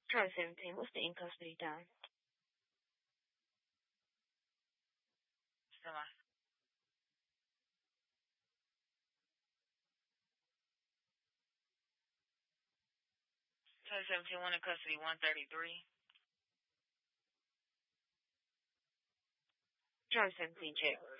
Charlie 17, what's the in custody time? Semi. Charlie 17, one in custody, 133. Charlie 17, check.